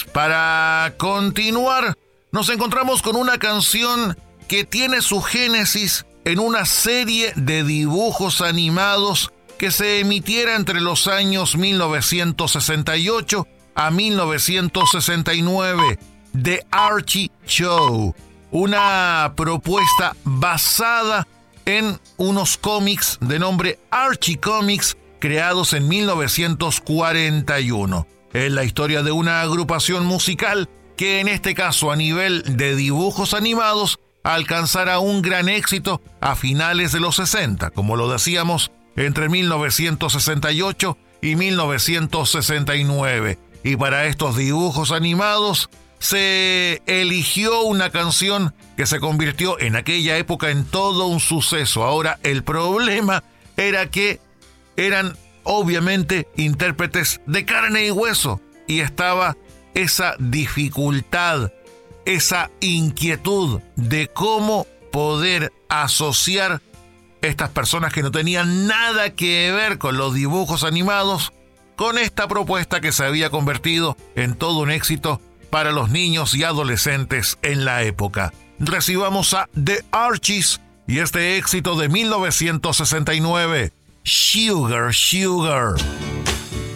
Para continuar, nos encontramos con una canción que tiene su génesis en una serie de dibujos animados que se emitiera entre los años 1968 a 1969, The Archie Show, una propuesta basada en unos cómics de nombre Archie Comics, creados en 1941. Es la historia de una agrupación musical que en este caso a nivel de dibujos animados alcanzará un gran éxito a finales de los 60, como lo decíamos, entre 1968 y 1969. Y para estos dibujos animados se eligió una canción que se convirtió en aquella época en todo un suceso. Ahora, el problema era que eran obviamente intérpretes de carne y hueso, y estaba esa dificultad, esa inquietud de cómo poder asociar estas personas que no tenían nada que ver con los dibujos animados con esta propuesta que se había convertido en todo un éxito para los niños y adolescentes en la época. Recibamos a The Archies y este éxito de 1969, Sugar, Sugar.